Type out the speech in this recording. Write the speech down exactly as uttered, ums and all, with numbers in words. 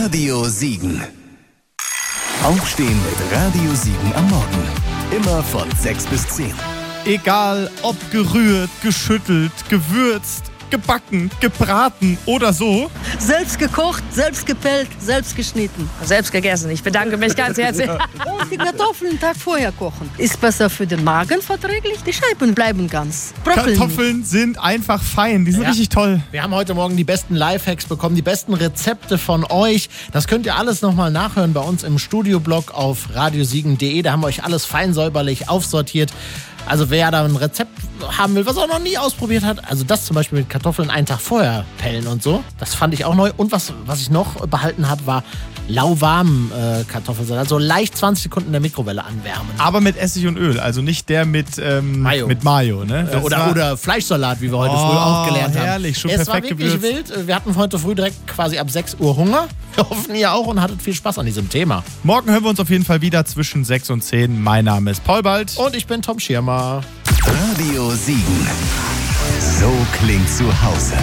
Radio Siegen. Aufstehen mit Radio Siegen am Morgen. Immer von sechs bis zehn. Egal ob gerührt, geschüttelt, gewürzt, gebacken, gebraten oder so. Selbst gekocht, selbst gepellt, selbst geschnitten. Selbst gegessen. Ich bedanke mich ganz herzlich. Und die Kartoffeln einen Tag vorher kochen. Ist besser für den Magen verträglich. Die Scheiben bleiben ganz. Bröckeln Kartoffeln sind einfach fein. Die sind Ja. richtig toll. Wir haben heute Morgen die besten Lifehacks bekommen, die besten Rezepte von euch. Das könnt ihr alles nochmal nachhören bei uns im Studioblog auf radiosiegen punkt de. Da haben wir euch alles fein säuberlich aufsortiert. Also wer da ein Rezept haben will, was er noch nie ausprobiert hat, also das zum Beispiel mit Kartoffeln einen Tag vorher pellen und so, das fand ich auch neu. Und was, was ich noch behalten habe, war lauwarmen äh, Kartoffelsalat. Also leicht zwanzig Sekunden in der Mikrowelle anwärmen. Aber mit Essig und Öl. Also nicht der mit ähm, Mayo. Mit Mayo, ne? Äh, Das Oder, war- oder Fleischsalat, wie wir heute Oh, früh auch gelernt haben. herrlich, schon es war perfekt wirklich gewürzt. wild. Wir hatten heute früh direkt quasi ab sechs Uhr Hunger. Wir hoffen, ihr auch und hattet viel Spaß an diesem Thema. Morgen hören wir uns auf jeden Fall wieder zwischen sechs und zehn. Mein Name ist Paul Bald. Und ich bin Tom Schirmer. Radio Siegen. So klingt zu Hause.